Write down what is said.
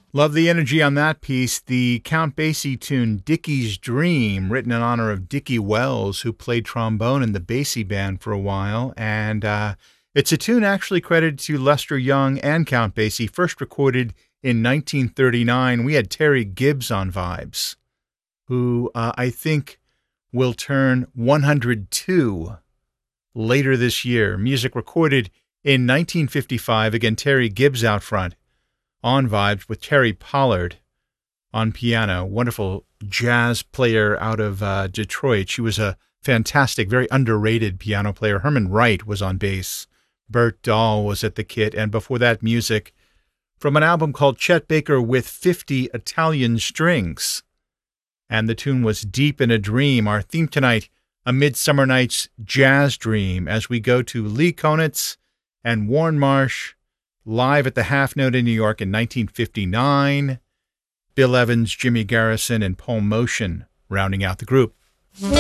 Love the energy on that piece. The Count Basie tune Dickie's Dream, written in honor of Dickie Wells, who played trombone in the Basie band for a while. And it's a tune actually credited to Lester Young and Count Basie, first recorded in 1939. We had Terry Gibbs on vibes, who I think will turn 102 later this year. Music recorded in 1955. Again, Terry Gibbs out front on vibes with Terry Pollard on piano. Wonderful jazz player out of Detroit. She was a fantastic, very underrated piano player. Herman Wright was on bass. Bert Dahl was at the kit. And before that, music from an album called Chet Baker with 50 Italian Strings. And the tune was Deep in a Dream. Our theme tonight, A Midsummer Night's Jazz Dream, as we go to Lee Konitz and Warren Marsh live at the Half Note in New York in 1959. Bill Evans, Jimmy Garrison, and Paul Motian rounding out the group.